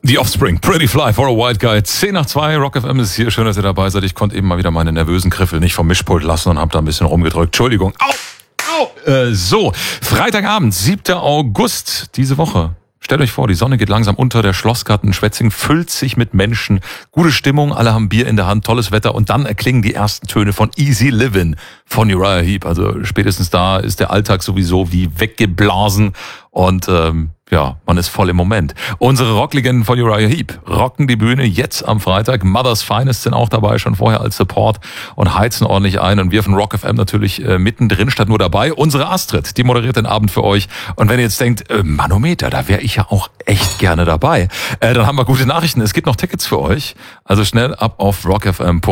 The Offspring, Pretty Fly for a White Guy. 10 nach 2, Rock FM ist hier. Schön, dass ihr dabei seid. Ich konnte eben mal wieder meine nervösen Griffel nicht vom Mischpult lassen und habe da ein bisschen rumgedrückt. Entschuldigung. Au! So, Freitagabend, 7. August diese Woche. Stellt euch vor, die Sonne geht langsam unter, der Schlossgarten Schwetzingen füllt sich mit Menschen. Gute Stimmung, alle haben Bier in der Hand, tolles Wetter und dann erklingen die ersten Töne von Easy Livin' von Uriah Heep. Also spätestens da ist der Alltag sowieso wie weggeblasen und man ist voll im Moment. Unsere Rocklegenden von Uriah Heep rocken die Bühne jetzt am Freitag. Mother's Finest sind auch dabei, schon vorher als Support und heizen ordentlich ein. Und wir von Rock FM natürlich mittendrin statt nur dabei. Unsere Astrid, die moderiert den Abend für euch. Und wenn ihr jetzt denkt, Manometer, da wäre ich ja auch echt gerne dabei, dann haben wir gute Nachrichten. Es gibt noch Tickets für euch. Also schnell ab auf rockfm.de.